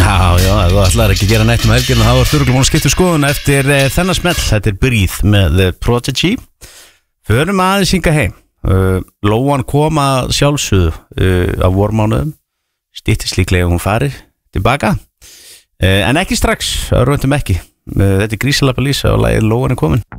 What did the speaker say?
Já, þú ætlar ekki að gera neitt helgina. Það var þurruglega múin að skipta skoðun eftir þennan smell. Þetta Breathe með Prodigy. Förum aðeins hinga heim. Lóan kom að sjálfsögðu af vormánuðum. Styttist líklega hún farir tilbaka. En ekki strax, örvöndum ekki. Þetta Grísalappa Lísa og lagið Lóan komin.